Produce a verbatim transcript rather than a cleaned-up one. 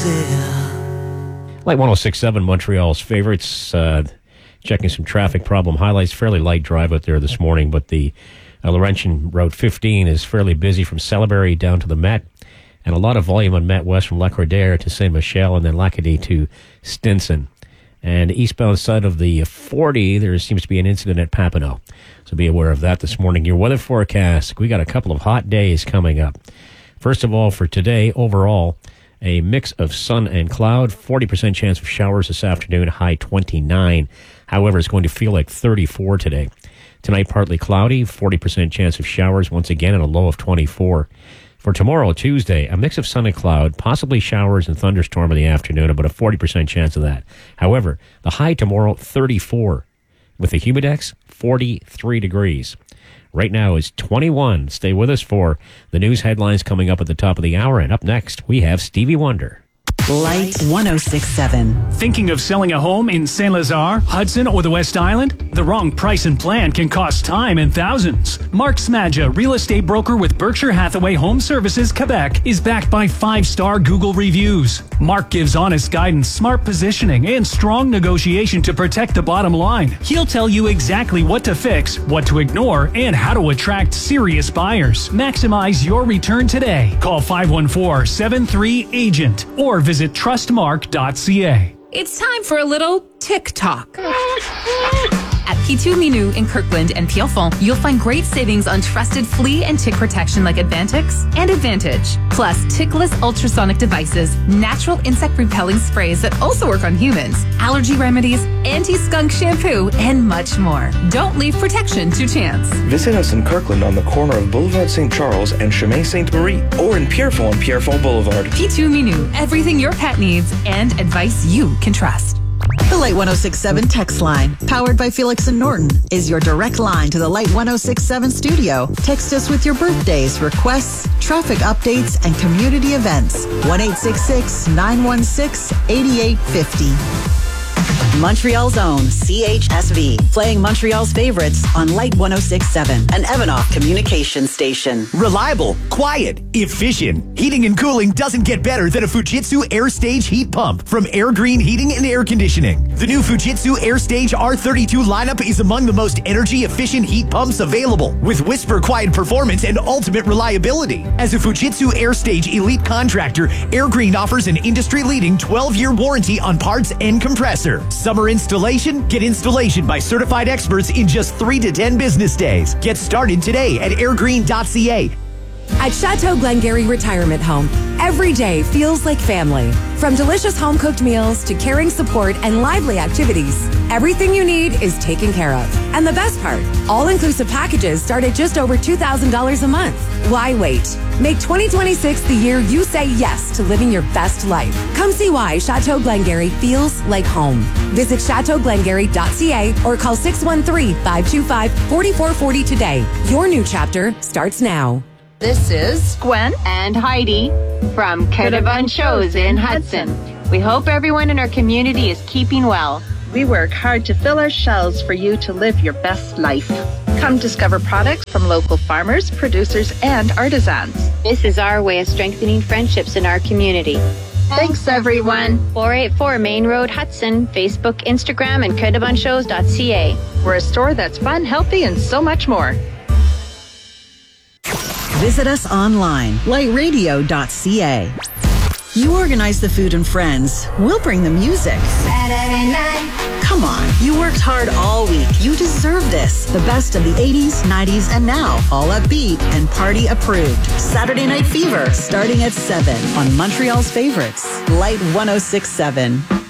Light one oh six point seven, Montreal's favorites. Uh, checking some traffic problem highlights. Fairly light drive out there this morning, but the uh, Laurentian Route fifteen is fairly busy from Celebury down to the Met, and a lot of volume on Met West from Lacordaire to Saint Michel, and then Lacadie to Stinson. And eastbound side of the forty, there seems to be an incident at Papineau. So be aware of that this morning. Your weather forecast, we got a couple of hot days coming up. First of all, for today, overall, a mix of sun and cloud, forty percent chance of showers this afternoon, high twenty-nine. However, it's going to feel like thirty-four today. Tonight, partly cloudy, forty percent chance of showers once again, and a low of twenty-four. For tomorrow, Tuesday, a mix of sun and cloud, possibly showers and thunderstorm in the afternoon, about a forty percent chance of that. However, the high tomorrow, thirty-four. With the humidex, forty-three degrees. Right now is twenty-one. Stay with us for the news headlines coming up at the top of the hour. And up next, we have Stevie Wonder. Light one oh six point seven. Thinking of selling a home in Saint Lazare, Hudson, or the West Island? The wrong price and plan can cost time and thousands. Mark Smadja, real estate broker with Berkshire Hathaway Home Services Quebec, is backed by five-star Google reviews. Mark gives honest guidance, smart positioning, and strong negotiation to protect the bottom line. He'll tell you exactly what to fix, what to ignore, and how to attract serious buyers. Maximize your return today. Call five one four, seven three, agent or visit trustmark dot c a. It's time for a little TikTok. At P two Minou in Kirkland and Pierrefonds, you'll find great savings on trusted flea and tick protection like Advantix and Advantage. Plus, tickless ultrasonic devices, natural insect repelling sprays that also work on humans, allergy remedies, anti-skunk shampoo, and much more. Don't leave protection to chance. Visit us in Kirkland on the corner of Boulevard Saint Charles and Chemin Sainte-Marie, or in Pierrefonds on Pierrefonds Boulevard. P two Minou, everything your pet needs and advice you can trust. The Light one oh six point seven text line, powered by Felix and Norton, is your direct line to the Light one oh six point seven studio. Text us with your birthdays, requests, traffic updates, and community events. one eight six six, nine one six, eight eight five zero. Montreal's own C H S V, playing Montreal's favorites on Light one oh six point seven, an Evanoff communication station. Reliable, quiet, efficient. Heating and cooling doesn't get better than a Fujitsu AirStage heat pump from Air Green Heating and Air Conditioning. The new Fujitsu AirStage R thirty-two lineup is among the most energy-efficient heat pumps available, with whisper-quiet performance and ultimate reliability. As a Fujitsu AirStage elite contractor, Air Green offers an industry-leading twelve-year warranty on parts and compressor. Summer installation? Get installation by certified experts in just three to ten business days. Get started today at airgreen dot c a. At Chateau Glengarry Retirement Home, every day feels like family. From delicious home-cooked meals to caring support and lively activities, everything you need is taken care of. And the best part, all-inclusive packages start at just over two thousand dollars a month. Why wait? Make twenty twenty-six the year you say yes to living your best life. Come see why Chateau Glengarry feels like home. Visit chateau glengarry dot c a or call six one three, five two five, four four four zero today. Your new chapter starts now. This is Gwen and Heidi from Caravane Shows in Hudson. We hope everyone in our community is keeping well. We work hard to fill our shelves for you to live your best life. Come discover products from local farmers, producers, and artisans. This is our way of strengthening friendships in our community. Thanks, everyone. four eighty-four Main Road, Hudson. Facebook, Instagram, and caravane shows dot c a. We're a store that's fun, healthy, and so much more. Visit us online, light radio dot c a. You organize the food and friends. We'll bring the music. Saturday night. Come on, you worked hard all week. You deserve this. The best of the eighties, nineties, and now. All upbeat and party approved. Saturday Night Fever, starting at seven on Montreal's favorites. Light one oh six point seven.